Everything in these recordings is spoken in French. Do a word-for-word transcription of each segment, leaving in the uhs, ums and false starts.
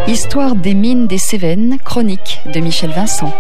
Histoire des mines des Cévennes, chronique de Michel Vincent.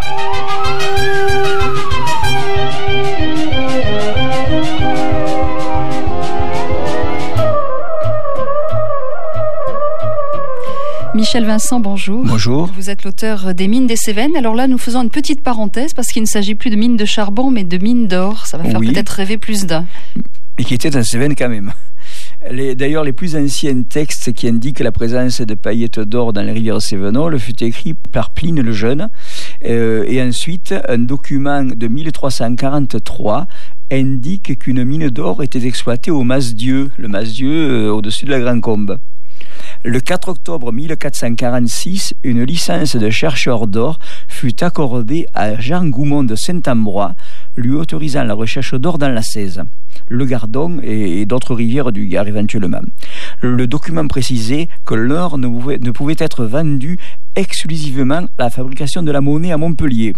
Michel Vincent, bonjour. Bonjour. Vous êtes l'auteur des mines des Cévennes. Alors là, nous faisons une petite parenthèse parce qu'il ne s'agit plus de mines de charbon, mais de mines d'or. Ça va faire oui. peut-être rêver plus d'un. Et qui était en Cévennes quand même. Les, d'ailleurs, les plus anciens textes qui indiquent la présence de paillettes d'or dans les rivières cévenoles fut écrit par Pline le Jeune. Euh, et ensuite, un document de mille trois cent quarante-trois indique qu'une mine d'or était exploitée au Mas-Dieu, le Mas-Dieu euh, au-dessus de la Grande Combe. Le quatre octobre mille quatre cent quarante-six, une licence de chercheur d'or fut accordée à Jean Goumont de Saint-Ambrois, lui autorisant la recherche d'or dans la Cèze, le Gardon et d'autres rivières du Gard éventuellement. Le document précisait que l'or ne pouvait, ne pouvait être vendu exclusivement à la fabrication de la monnaie à Montpellier.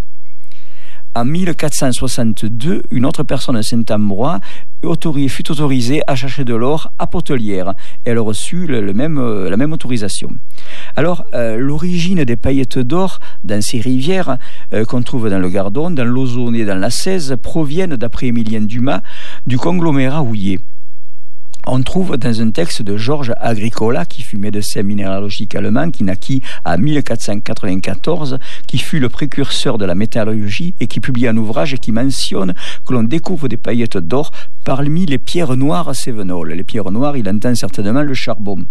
En mille quatre cent soixante-deux, une autre personne de Saint-Ambrois fut autorisée à chercher de l'or à Potelière. Elle a reçu le, le même, la même autorisation. Alors, euh, l'origine des paillettes d'or dans ces rivières euh, qu'on trouve dans le Gardon, dans l'Ozone et dans la Cèze proviennent, d'après Émilien Dumas, du conglomérat houiller. On trouve dans un texte de Georges Agricola, qui fut médecin minéralogique allemand, qui naquit en mille quatre cent quatre-vingt-quatorze, qui fut le précurseur de la métallurgie et qui publie un ouvrage qui mentionne que l'on découvre des paillettes d'or parmi les pierres noires cévenoles. Les pierres noires, il entend certainement le charbon.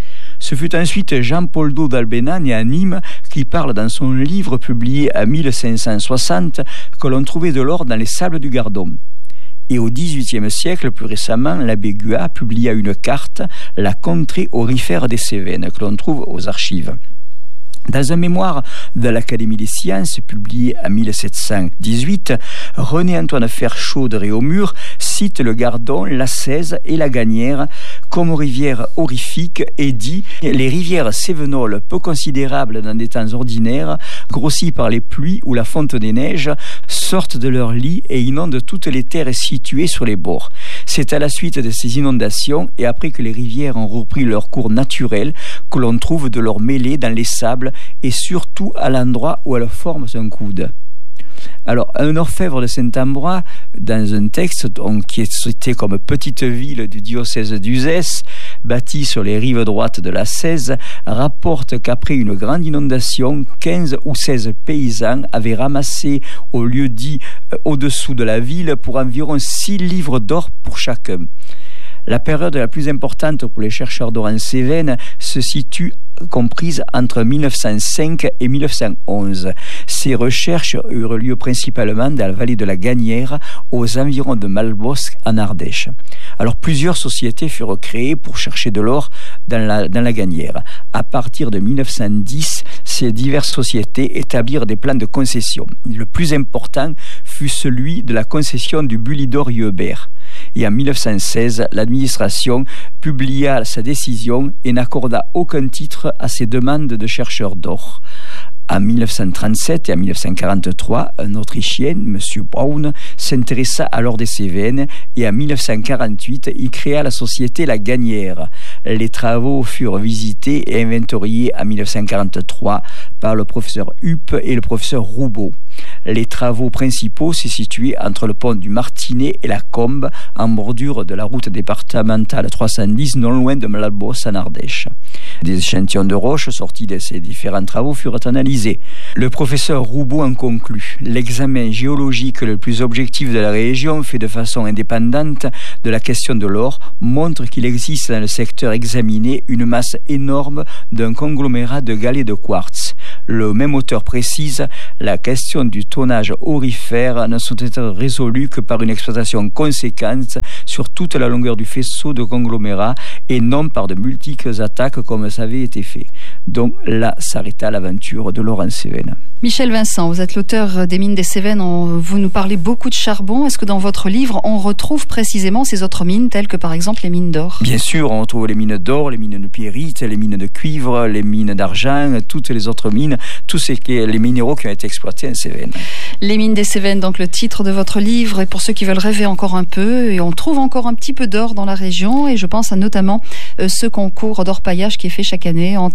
Ce fut ensuite Jean Poldo d'Albena, né à Nîmes, qui parle dans son livre publié en mille cinq cent soixante que l'on trouvait de l'or dans les sables du Gardon. Et au dix-huitième siècle, plus récemment, l'abbé Guat publia une carte, la contrée aurifère des Cévennes, que l'on trouve aux archives. Dans un mémoire de l'Académie des sciences, publié en mille sept cent dix-huit, René-Antoine Ferchaud de Réaumur cite le Gardon, la Cèze et la Gagnère comme rivières aurifiques et dit « Les rivières cévenoles peu considérables dans des temps ordinaires, grossies par les pluies ou la fonte des neiges, sortent de leur lit et inondent toutes les terres situées sur les bords. C'est à la suite de ces inondations et après que les rivières ont repris leur cours naturel que l'on trouve de l'or mêlé dans les sables et surtout à l'endroit où elles forment un coude. » Alors, un orfèvre de Saint-Ambrois, dans un texte donc, qui est cité comme petite ville du diocèse d'Uzès, bâtie sur les rives droites de la Cèze, rapporte qu'après une grande inondation, quinze ou seize paysans avaient ramassé au lieu dit euh, au-dessous de la ville pour environ six livres d'or pour chacun. La période la plus importante pour les chercheurs d'or en Cévennes se situe comprise entre mille neuf cent cinq et mille neuf cent onze. Ces recherches eurent lieu principalement dans la vallée de la Gagnère, aux environs de Malbosc en Ardèche. Alors plusieurs sociétés furent créées pour chercher de l'or dans la, dans la Gagnère. À partir de mille neuf cent dix, ces diverses sociétés établirent des plans de concession. Le plus important fut celui de la concession du Bulidor-Yeubert. Et en mille neuf cent seize, l'administration publia sa décision et n'accorda aucun titre à ces demandes de chercheurs d'or. En mille neuf cent trente-sept et en mille neuf cent quarante-trois, un Autrichien, M. Braun, s'intéressa alors des Cévennes et en mille neuf cent quarante-huit, il créa la société La Gagnère. Les travaux furent visités et inventoriés en mille neuf cent quarante-trois par le professeur Huppe et le professeur Roubaud. Les travaux principaux se situaient entre le pont du Martinet et la Combe, en bordure de la route départementale trois cent dix, non loin de Malbosc en Ardèche. Des échantillons de roches sortis de ces différents travaux furent analysés. Le professeur Roubaud en conclut: l'examen géologique le plus objectif de la région, fait de façon indépendante de la question de l'or, montre qu'il existe dans le secteur examiné une masse énorme d'un conglomérat de galets de quartz. Le même auteur précise: la question du tonnage aurifère ne sont être résolue que par une exploitation conséquente sur toute la longueur du faisceau de conglomérat et non par de multiples attaques comme ça avait été fait. Donc là s'arrêta l'aventure de l'or en Cévennes. Michel Vincent, vous êtes l'auteur des mines des Cévennes, on, vous nous parlez beaucoup de charbon. Est-ce que dans votre livre, on retrouve précisément ces autres mines, telles que par exemple les mines d'or? Bien sûr, on retrouve les mines d'or, les mines de pierrite, les mines de cuivre, les mines d'argent, toutes les autres mines, tous ces, les minéraux qui ont été exploités en Cévennes. Les mines des Cévennes, donc le titre de votre livre, et pour ceux qui veulent rêver encore un peu, et on trouve encore un petit peu d'or dans la région, et je pense à notamment euh, ce concours d'orpaillage qui est fait chaque année entre Saint-Christophe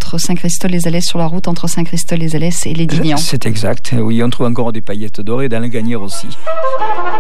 Saint-Christol-les-Alès, sur la route entre Saint-Christol-les-Alès et Lédignan. C'est exact, oui, on trouve encore des paillettes d'or et dans la Gagnère aussi.